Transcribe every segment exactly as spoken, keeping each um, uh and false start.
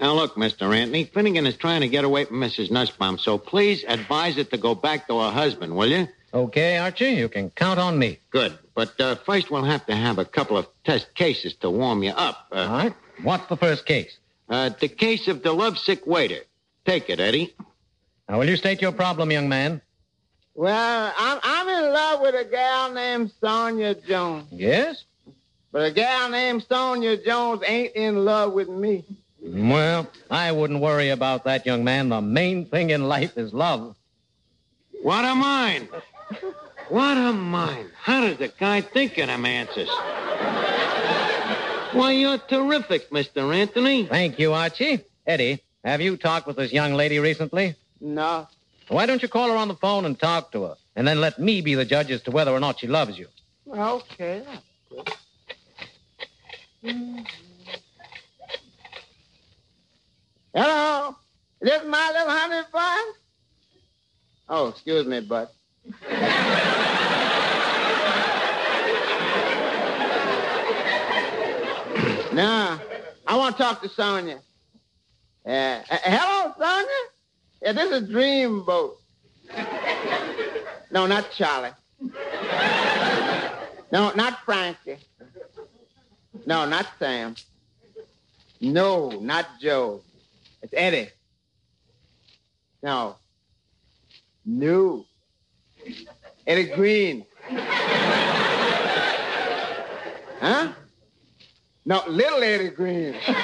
Now, look, Mister Anthony, Finnegan is trying to get away from Missus Nussbaum, so please advise it to go back to her husband, will you? Okay, Archie, you can count on me. Good. But uh, first we'll have to have a couple of test cases to warm you up. Uh, All right. What's the first case? Uh, the case of the lovesick waiter. Take it, Eddie. Now, will you state your problem, young man? Well, I'm, I'm in love with a gal named Sonia Jones. Yes? But a gal named Sonia Jones ain't in love with me. Well, I wouldn't worry about that, young man. The main thing in life is love. What a mind. What a mind. How does the guy think of them answers? Why, you're terrific, Mister Anthony. Thank you, Archie. Eddie, have you talked with this young lady recently? No. Why don't you call her on the phone and talk to her, and then let me be the judge as to whether or not she loves you? Okay. Mm-hmm. Hello? Is this my little honey bun? Oh, excuse me, bud. Now, I want to talk to Sonia. Uh, uh, hello, Sonia? Yeah, this is Dreamboat. No, not Charlie. No, not Frankie. No, not Sam. No, not Joe. It's Eddie. No. No. Eddie Green. Huh? No, little Eddie Green. Yeah.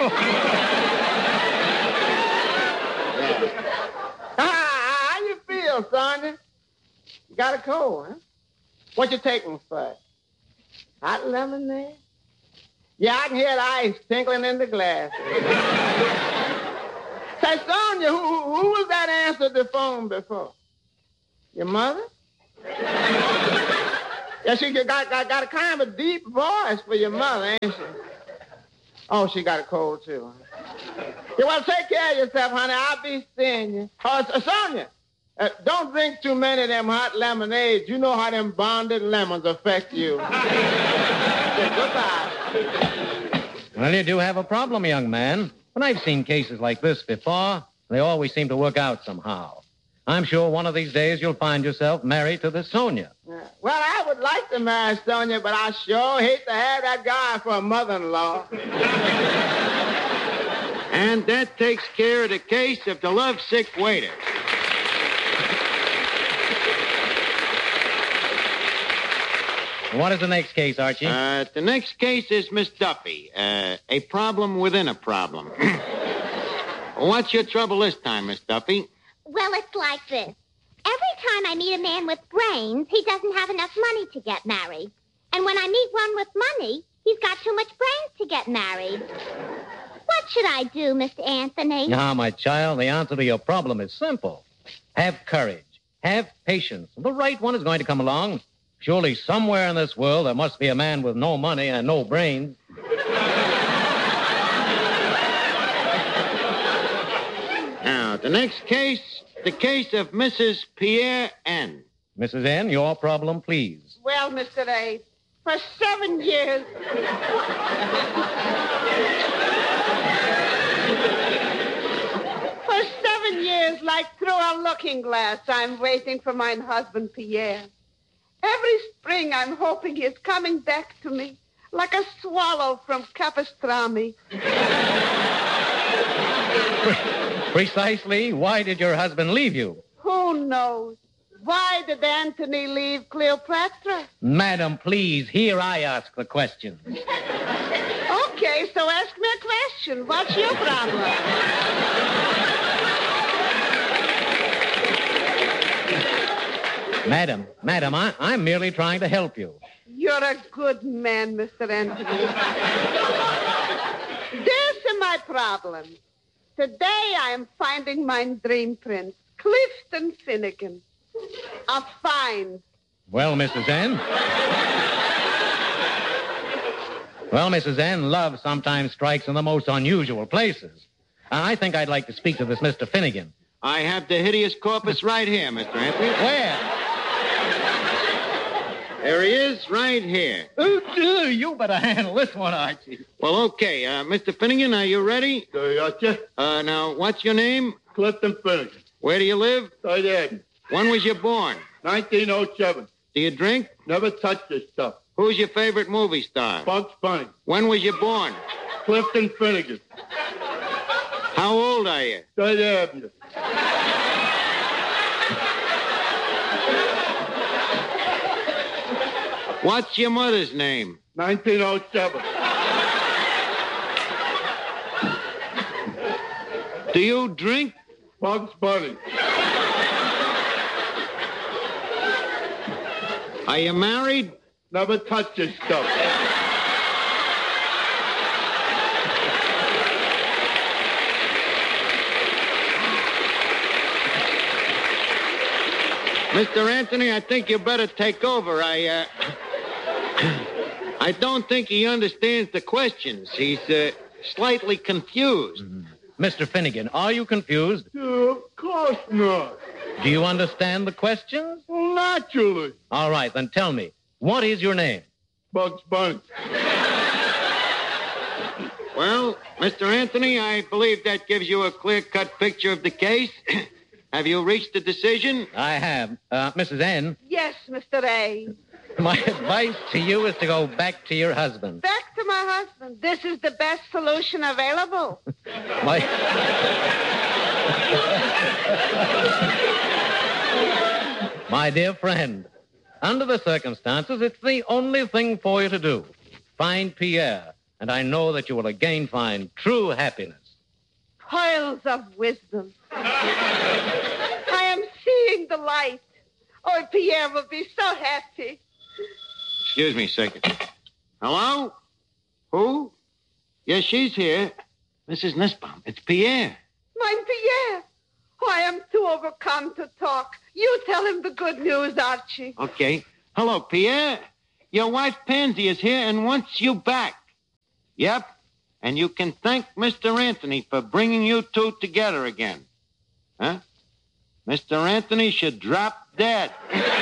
Ah, how you feel, Sonia? You got a cold, huh? What you taking for? Hot lemonade? Yeah, I can hear the ice tinkling in the glass. Say, Sonia, who, who, who was that answered the phone before? Your mother? Yeah, she got, got, got a kind of a deep voice for your mother, ain't she? Oh, she got a cold, too. Yeah, well, take care of yourself, honey. I'll be seeing you. Oh, uh, Sonia, uh, don't drink too many of them hot lemonades. You know how them bonded lemons affect you. Yeah, goodbye. Well, you do have a problem, young man. But I've seen cases like this before. They always seem to work out somehow. I'm sure one of these days you'll find yourself married to this Sonia. Yeah. Well, I would like to marry Sonia, but I sure hate to have that guy for a mother-in-law. And that takes care of the case of the lovesick waiter. What is the next case, Archie? Uh, the next case is Miss Duffy. Uh, a problem within a problem. What's your trouble this time, Miss Duffy? Well, it's like this. Every time I meet a man with brains, he doesn't have enough money to get married. And when I meet one with money, he's got too much brains to get married. What should I do, Mister Anthony? Now, my child, the answer to your problem is simple. Have courage. Have patience. The right one is going to come along. Surely somewhere in this world there must be a man with no money and no brains. Now, the next case, the case of Missus Pierre N. Missus N, your problem, please. Well, Mister A, for seven years... for seven years, like through a looking glass, I'm waiting for my husband, Pierre. Every spring, I'm hoping he's coming back to me like a swallow from Capistrami. Precisely, why did your husband leave you? Who knows? Why did Antony leave Cleopatra? Madam, please, here I ask the question. Okay, so ask me a question. What's your problem? Madam, madam, I, I'm merely trying to help you. You're a good man, Mister Anthony. This is my problem. Today I am finding my dream prince, Clifton Finnegan. A find. Well, Missus N? Well, Missus N, love sometimes strikes in the most unusual places. I think I'd like to speak to this Mister Finnegan. I have the hideous corpus right here, Mister Anthony. Where? There he is, right here. Oh, you better handle this one, Archie. Well, okay. Uh, Mister Finnegan, are you ready? Gotcha. Uh, now, what's your name? Clifton Finnegan. Where do you live? Third Avenue. When was you born? nineteen oh seven. Do you drink? Never touched this stuff. Who's your favorite movie star? Bugs Bunny. When was you born? Clifton Finnegan. How old are you? Third Avenue. What's your mother's name? nineteen oh seven. Do you drink? Bugs Bunny. Are you married? Never touched this stuff. Mister Anthony, I think you better take over. I, uh... I don't think he understands the questions. He's, uh, slightly confused. Mm-hmm. Mister Finnegan, are you confused? Uh, of course not. Do you understand the questions? Well, naturally. All right, then tell me, what is your name? Bugs Bunny. Well, Mister Anthony, I believe that gives you a clear-cut picture of the case. Have you reached a decision? I have. Uh, Missus N, Yes, Mister A. my advice to you is to go back to your husband. Back to my husband. This is the best solution available. My... My dear friend, under the circumstances, it's the only thing for you to do. Find Pierre, and I know that you will again find true happiness. Pearls of wisdom. I am seeing the light. Oh, Pierre will be so happy. Excuse me a second. Hello? Who? Yes, she's here. Missus Nussbaum, it's Pierre. My Pierre. Oh, I am too overcome to talk. You tell him the good news, Archie. Okay. Hello, Pierre. Your wife Pansy is here and wants you back. Yep. And you can thank Mister Anthony for bringing you two together again. Huh? Mister Anthony should drop dead.